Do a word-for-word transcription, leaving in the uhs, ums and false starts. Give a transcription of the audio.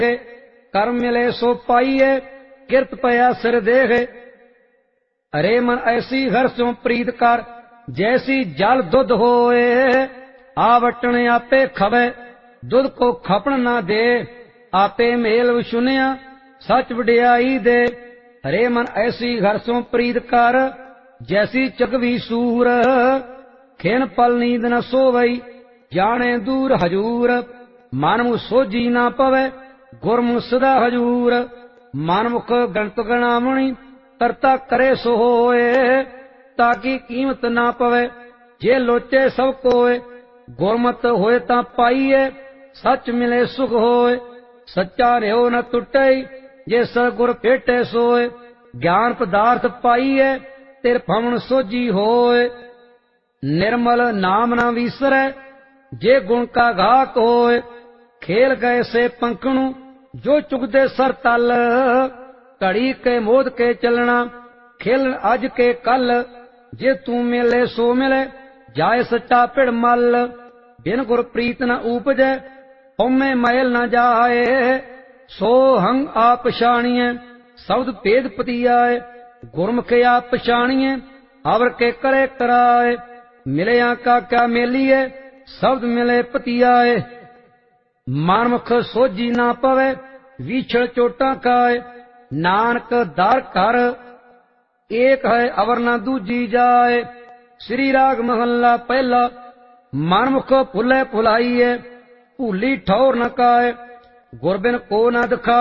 कर्म मिले सो पाइए, किरत पया सिर देखे। अरे मन ऐसी हर्षों प्रीत कर, जैसी जल दुध होए। आवटन आपे खवे, दुध को खपन ना दे। आपे मेल विशुनिया, सच वडियाई दे। अरे मन ऐसी हर्षों प्रीत कर, जैसी चकवी सूर। खेन पल नींद न सोवई, जाने दूर हजूर। मनमुख सोझी ना पवे, गुरमुख सदा हजूर। मनमुख गणत गणावणी, करता करे सो होए। ताकि कीमत ना पवे, जे लोचे सब कोय। गुरमत होए ता पाइए, सच मिले सुख होए। सच्चा रहो न टुटे, जे सतगुर भेटे सोए। ज्ञान पदार्थ पाइए, तिर भवन सोझी होए। निर्मल नाम न विसरै, जे गुण का घाक होए। खेल गए से पंखणु, जो चुगदे सर तल। घड़ी के मोद के चलना, खेल अज के कल। जे तू मिले सो मिले, जाए सच्चा पिड़ मल। बिन गुर प्रीत न उपजै, हउमੈ मैल न जाए। सो हंग आप पछाणिए, शब्द भेद पतियाए। गुरमुख आप पछाणिए, अवर के करे कराए। मिलिया का क्या मेलिए, शब्द मिले पतियाए। मनमुख सोझी ना पवे, विछड़ चोटा खाए। नानक दर कर, एक है अवर न दूजी जाए। श्री राग महला पहला। मनमुख फुले फुलाइए, भूली ठौर न काए। गुरबिन को न दिखा